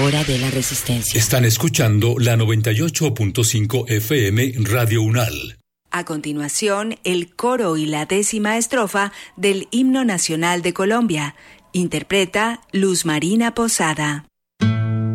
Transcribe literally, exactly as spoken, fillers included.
hora de la resistencia. Están escuchando la noventa y ocho punto cinco F M Radio Unal. A continuación, el coro y la décima estrofa del Himno Nacional de Colombia. Interpreta Luz Marina Posada.